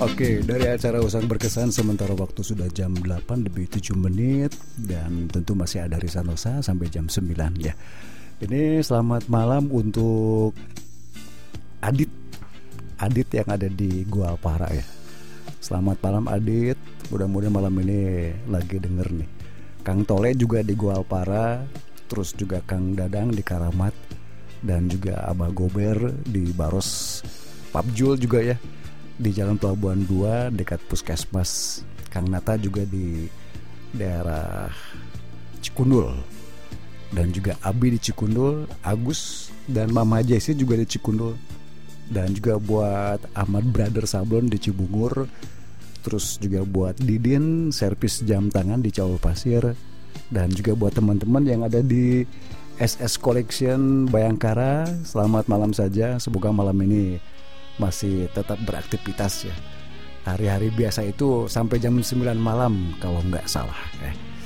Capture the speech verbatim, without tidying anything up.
Oke, dari acara Usang Berkesan sementara waktu sudah jam delapan lebih tujuh menit. Dan tentu masih ada Risa Nosa sampai jam sembilan ya. Ini selamat malam untuk Adit Adit yang ada di Gua Alpara ya. Selamat malam Adit. Mudah-mudahan malam ini lagi denger nih. Kang Tole juga di Gua Alpara. Terus juga Kang Dadang di Karamat. Dan juga Abah Gober di Baros. Pap Jul juga ya di Jalan Pelabuhan dua dekat Puskesmas. Kang Nata juga di daerah Cikundul. Dan juga Abi di Cikundul, Agus dan Mama Jessi juga di Cikundul. Dan juga buat Ahmad Brother Sablon di Cibungur. Terus juga buat Didin servis jam tangan di Cawul Pasir. Dan juga buat teman-teman yang ada di S S Collection Bayangkara, selamat malam saja. Semoga malam ini masih tetap beraktivitas ya. Hari-hari biasa itu sampai jam sembilan malam kalau nggak salah eh.